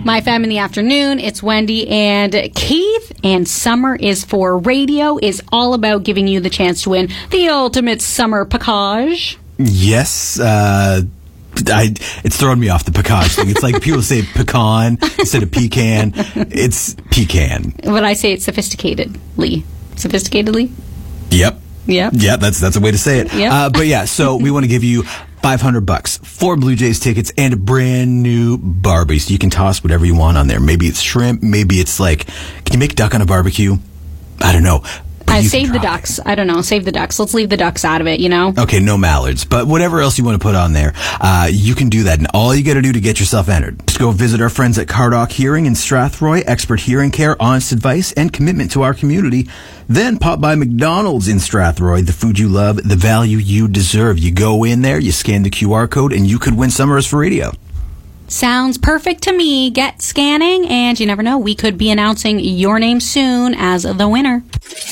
My Fam in the Afternoon. It's Wendy and Keith. And Summer is for Radio is all about giving you the chance to win the ultimate summer package. Yes, it's throwing me off, the package thing. It's like people say pecan instead of pecan. It's pecan. But I say it sophisticatedly. Sophisticatedly? Yep. Yep. Yeah, that's a way to say it. Yep. But yeah, so we want to give you $500, 4 Blue Jays tickets, and a brand new Barbie. So you can toss whatever you want on there. Maybe it's shrimp. Maybe it's like, can you make duck on a barbecue? I don't know. Save the ducks. I don't know. Save the ducks. Let's leave the ducks out of it, you know? Okay, no mallards. But whatever else you want to put on there, you can do that. And all you got to do to get yourself entered, just go visit our friends at Cardock Hearing in Strathroy. Expert hearing care, honest advice, and commitment to our community. Then pop by McDonald's in Strathroy. The food you love, the value you deserve. You go in there, you scan the QR code, and you could win Summers for Radio. Sounds perfect to me. Get scanning, and you never know, we could be announcing your name soon as the winner.